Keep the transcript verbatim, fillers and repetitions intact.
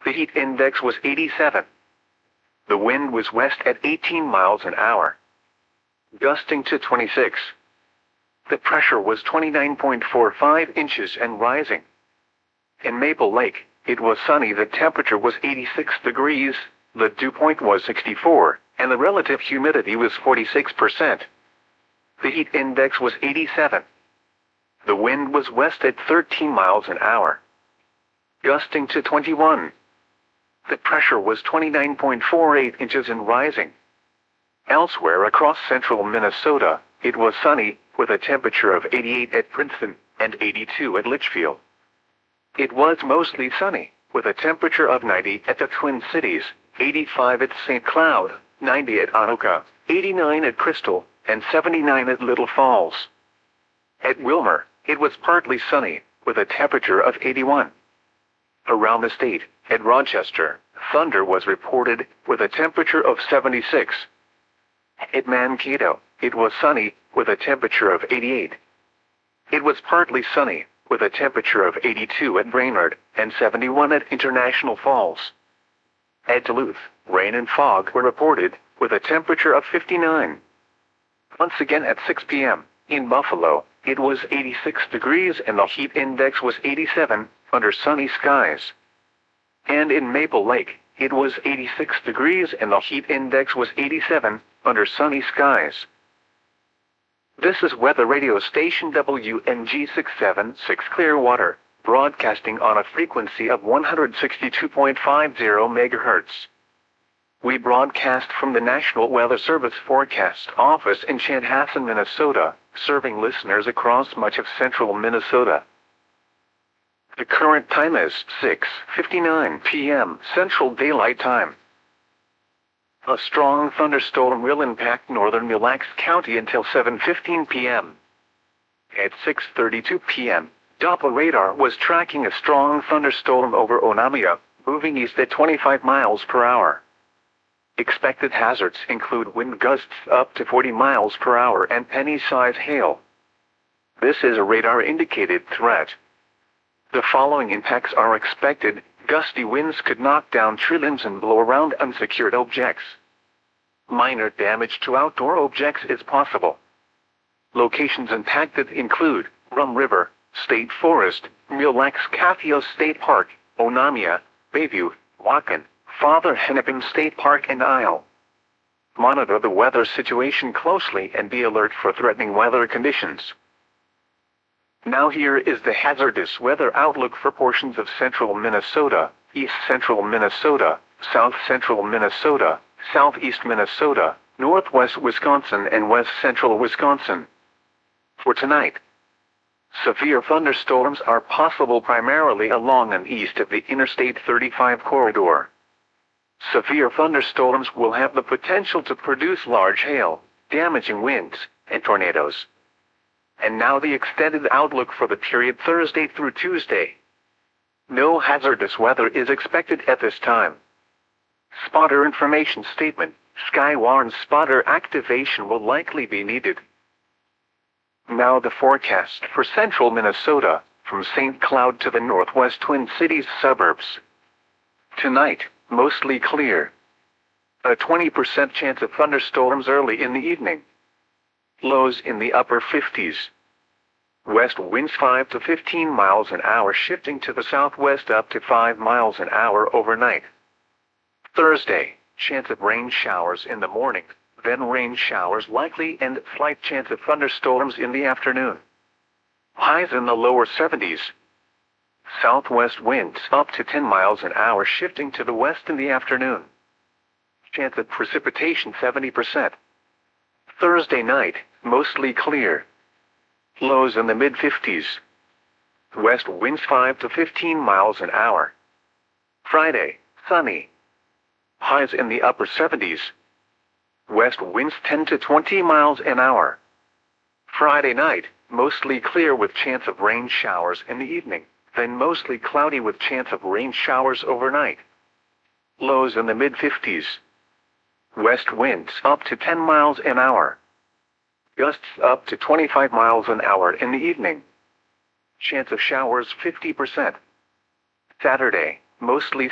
The heat index was eighty-seven. The wind was west at eighteen miles an hour, gusting to twenty-six. The pressure was twenty-nine point four five inches and rising. In Maple Lake, it was sunny. The temperature was eighty-six degrees, the dew point was sixty-four, and the relative humidity was forty-six percent. The heat index was eighty-seven. The wind was west at thirteen miles an hour, gusting to twenty-one. The pressure was twenty-nine point four eight inches and rising. Elsewhere across central Minnesota, it was sunny, with a temperature of eighty-eight at Princeton and eighty-two at Litchfield. It was mostly sunny, with a temperature of ninety at the Twin Cities, eighty-five at Saint Cloud, ninety at Anoka, eighty-nine at Crystal, and seventy-nine at Little Falls. At Wilmer, it was partly sunny, with a temperature of eighty-one. Around the state, at Rochester, thunder was reported, with a temperature of seventy-six. At Mankato, it was sunny, with a temperature of eighty-eight. It was partly sunny, with a temperature of eighty-two at Brainerd, and seventy-one at International Falls. At Duluth, rain and fog were reported, with a temperature of fifty-nine. Once again at six p m, in Buffalo, it was eighty-six degrees and the heat index was eighty-seven, under sunny skies. And in Maple Lake, it was eighty-six degrees and the heat index was eighty-seven, under sunny skies. This is weather radio station W N G six seventy-six Clearwater, broadcasting on a frequency of one hundred sixty-two point five zero megahertz. We broadcast from the National Weather Service Forecast Office in Chanhassen, Minnesota, serving listeners across much of central Minnesota. The current time is six fifty-nine p m Central Daylight Time. A strong thunderstorm will impact northern Mille Lacs County until seven fifteen p m At six thirty-two p m, Doppler radar was tracking a strong thunderstorm over Onamia, moving east at twenty-five miles per hour. Expected hazards include wind gusts up to forty miles per hour and penny-size hail. This is a radar-indicated threat. The following impacts are expected. Gusty winds could knock down tree limbs and blow around unsecured objects. Minor damage to outdoor objects is possible. Locations impacted include Rum River State Forest, Mille Lacs Cathio State Park, Onamia, Bayview, Waukon, Father Hennepin State Park and Isle. Monitor the weather situation closely and be alert for threatening weather conditions. Now here is the hazardous weather outlook for portions of central Minnesota, east central Minnesota, south central Minnesota, southeast Minnesota, northwest Wisconsin and west central Wisconsin. For tonight, severe thunderstorms are possible primarily along and east of the Interstate thirty-five corridor. Severe thunderstorms will have the potential to produce large hail, damaging winds, and tornadoes. And now the extended outlook for the period Thursday through Tuesday. No hazardous weather is expected at this time. Spotter information statement: Skywarn spotter activation will likely be needed. Now the forecast for central Minnesota, from Saint Cloud to the northwest Twin Cities suburbs. Tonight, mostly clear. A twenty percent chance of thunderstorms early in the evening. Lows in the upper fifties. West winds five to fifteen miles an hour, shifting to the southwest up to five miles an hour overnight. Thursday, chance of rain showers in the morning, then rain showers likely and slight chance of thunderstorms in the afternoon. Highs in the lower seventies. Southwest winds up to ten miles an hour, shifting to the west in the afternoon. Chance of precipitation seventy percent. Thursday night, mostly clear. Lows in the mid fifties. West winds five to fifteen miles an hour. Friday, sunny. Highs in the upper seventies. West winds ten to twenty miles an hour. Friday night, mostly clear with chance of rain showers in the evening, then mostly cloudy with chance of rain showers overnight. Lows in the mid fifties. West winds up to ten miles an hour. Gusts up to twenty-five miles an hour in the evening. Chance of showers fifty percent. Saturday, mostly